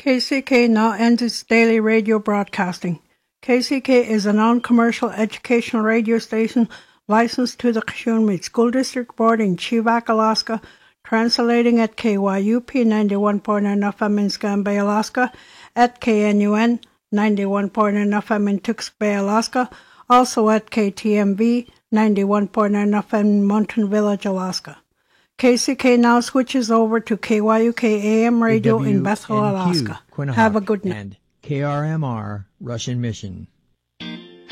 KCK now ends its daily radio broadcasting. KCK is a non-commercial educational radio station licensed to the Kashunwait School District Board in Chevak, Alaska, translating at KYUP 91.9 FM in Scan Bay, Alaska, at KNUN 91.9 FM in Tux Bay, Alaska, also at KTMV 91.9 FM in Mountain Village, Alaska. KCK now switches over to KYUK AM radio in Bethel, Alaska. Quinnipiac, Have a good night. And KRMR Russian Mission.